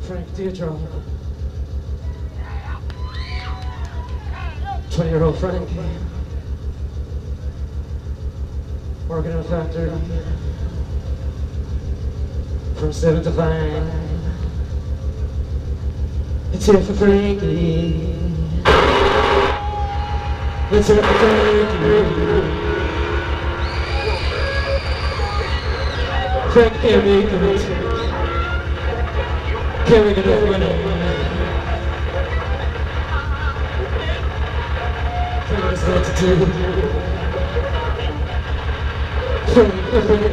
Frank Teardrop. 20-year-old Frank. Working in a factory. From 7 to 5. It's here for Frankie. It's here for Frankie. Frank can't make it. Can't make it winning. Frank knows what to do. Frank